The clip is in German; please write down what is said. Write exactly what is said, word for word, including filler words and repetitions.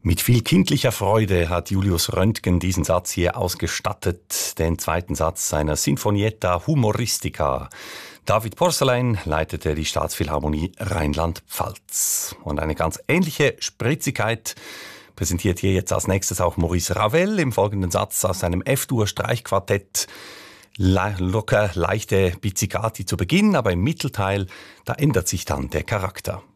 Mit viel kindlicher Freude hat Julius Röntgen diesen Satz hier ausgestattet, den zweiten Satz seiner Sinfonietta Humoristica. David Porcelein leitete die Staatsphilharmonie Rheinland-Pfalz. Und eine ganz ähnliche Spritzigkeit präsentiert hier jetzt als nächstes auch Maurice Ravel im folgenden Satz aus seinem F-Dur-Streichquartett. Le- locker, leichte Pizzicati zu Beginn, aber im Mittelteil, da ändert sich dann der Charakter.